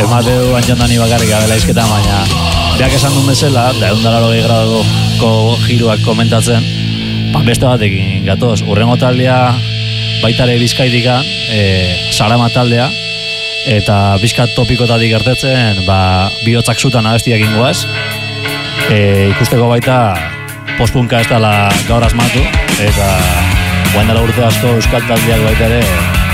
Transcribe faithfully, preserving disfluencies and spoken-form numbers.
emate du antxondani bakarrik abela izketan, baina beak esan duen bezala, da egun dara logei graduko giroak komentatzen, ba, beste batekin gatoz. Urrengo taldea baitare Bizkaitikan, e, Sarama taldea, eta bizkat topikotatik gertetzen, ba, bihotzak zutan abestiak ingoaz, e, ikusteko baita postpunka ez dela gaur asmatu, eta guain dela urte asko euskal taldeak baita ere